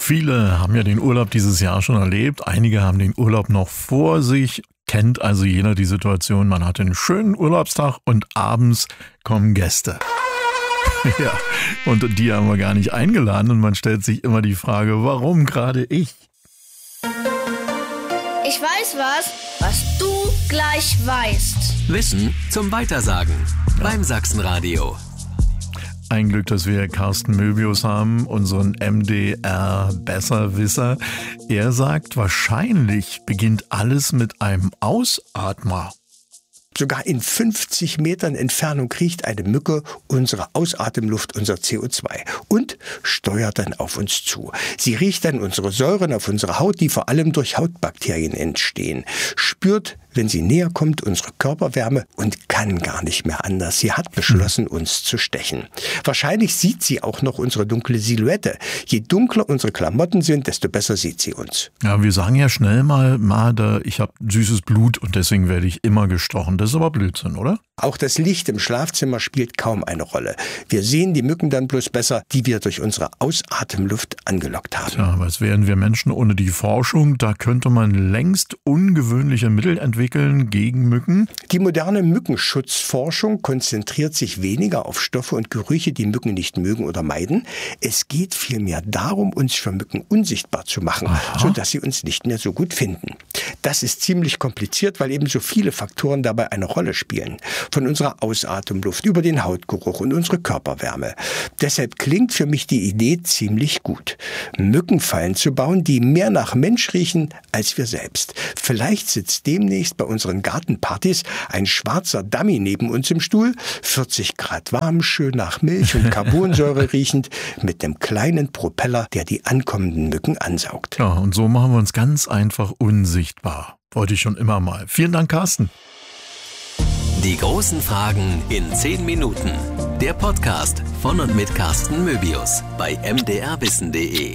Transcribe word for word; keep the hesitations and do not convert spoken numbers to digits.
Viele haben ja den Urlaub dieses Jahr schon erlebt. Einige haben den Urlaub noch vor sich. Kennt also jeder die Situation, man hat einen schönen Urlaubstag und abends kommen Gäste. Ja, und die haben wir gar nicht eingeladen und man stellt sich immer die Frage, warum gerade ich? Ich weiß was, was du gleich weißt. Wissen zum Weitersagen beim Sachsenradio. Ein Glück, dass wir Carsten Möbius haben, unseren M D R-Besserwisser. Er sagt, wahrscheinlich beginnt alles mit einem Ausatmer. Sogar in fünfzig Metern Entfernung kriecht eine Mücke unsere Ausatemluft, unser C O zwei und steuert dann auf uns zu. Sie riecht dann unsere Säuren auf unserer Haut, die vor allem durch Hautbakterien entstehen, spürt, wenn sie näher kommt, unsere Körperwärme und kann gar nicht mehr anders. Sie hat beschlossen, uns zu stechen. Wahrscheinlich sieht sie auch noch unsere dunkle Silhouette. Je dunkler unsere Klamotten sind, desto besser sieht sie uns. Ja, wir sagen ja schnell mal, Marder, ich habe süßes Blut und deswegen werde ich immer gestochen. Das ist aber Blödsinn, oder? Auch das Licht im Schlafzimmer spielt kaum eine Rolle. Wir sehen die Mücken dann bloß besser, die wir durch unsere Ausatemluft angelockt haben. Ja, was wären wir Menschen ohne die Forschung? Da könnte man längst ungewöhnliche Mittel entwickeln gegen Mücken. Die moderne Mückenschutzforschung konzentriert sich weniger auf Stoffe und Gerüche, die Mücken nicht mögen oder meiden. Es geht vielmehr darum, uns für Mücken unsichtbar zu machen, Aha. sodass sie uns nicht mehr so gut finden. Das ist ziemlich kompliziert, weil eben so viele Faktoren dabei eine Rolle spielen. Von unserer Ausatemluft über den Hautgeruch und unsere Körperwärme. Deshalb klingt für mich die Idee ziemlich gut. Mückenfallen zu bauen, die mehr nach Mensch riechen als wir selbst. Vielleicht sitzt demnächst bei unseren Gartenpartys ein schwarzer Dummy neben uns im Stuhl, vierzig Grad warm, schön nach Milch und Carbonsäure riechend, mit einem kleinen Propeller, der die ankommenden Mücken ansaugt. Ja, und so machen wir uns ganz einfach unsichtbar. Wollte ich schon immer mal. Vielen Dank, Carsten. Die großen Fragen in zehn Minuten. Der Podcast von und mit Carsten Möbius bei m d r wissen punkt d e.